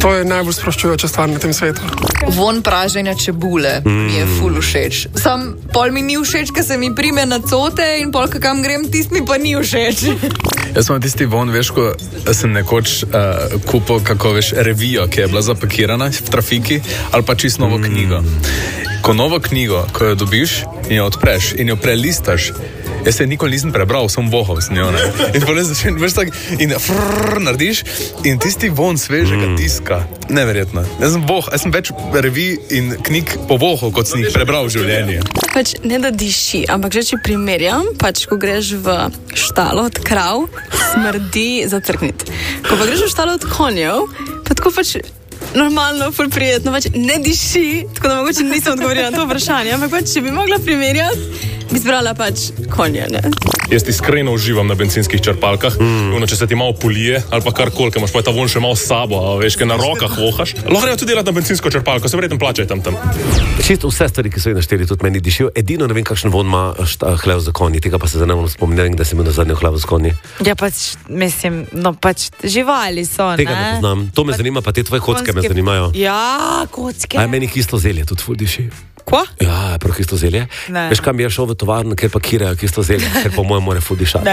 To je najbolj sproščujoča stvar na tem svetu. Von praženja čebule mi je ful všeč. Sam pol mi ni všeč, ker se mi prime na cote in pol kam grem, tist mi pa ni všeč. Jaz sem tisti von, veš, ko sem nekoč kupil, kako veš, revijo, ki je bila zapakirana v trafiki, ali pa čisto novo knjigo. Ko novo knjigo, ko jo dobiš in jo odpreš in jo prelistaš, jaz se nikoli nisem prebral, sem vohal z njo, ne. In potem začnem, veš tak, in narediš in tisti von svežega tiska, neverjetno. Jaz sem več revij in knjig povohal, kot sem jih prebral v življenju. Pač ne da diši, ampak že če primerjam, pač ko greš v štalo od krav, smrdi zacrkniti. Ko pa greš v štalo od konjev, pa tako pač normalno, ful prijetno, pač ne diši, tako da mogoče nisem odgovorila na to vprašanje, ampak pač, če bi mogla primerjati, bi zbrala pač konje, ne? Jaz iskreno uživam na bencinskih črpalkah, če se ti malo polije, ali pa karkoli, imaš pa ta von še malo s sabo, veš, kaj na rokah vohaš. Lahko grejo tudi delati na bencinsko črpalko, se verjetno plačaj tam. Čisto vse stvari, ki so jih našteli, tudi meni dišijo. Edino ne vem, kakšen von ima hlev za konji, tega pa se zdaj ne bom spomnil, da sem imel zadnjo hlev za konji. Ja, pač, mislim, no pač živali so, ne? Tega ne poznam. To me zanima, pa te tvoje kocke me zanimajo. Ja, kocke. A meni kisto zelje tudi ful diši. Kva? Ja, prav kisto zelje. Ne. Veš, kam je šel v tovarno, kjer pakirajo kisto zelje, ker po mojem more ful dišati.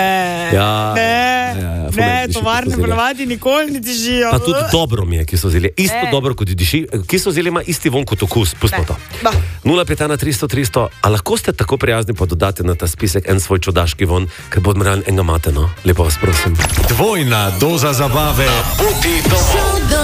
Ne, tovarne ponavadi nikoli ne dišijo. Pa tudi dobro mi je kisto zelje. Isto dobro kot diši. Kisto zelje ima isti von kot okus. Pustimo to. 051 300 300. A lahko ste tako prijazni, pa dodate na ta spisek en svoj čudaški von, ker bodo morali enega mate, no? Lepo vas prosim. Dvojna doza zabave. Poti domov.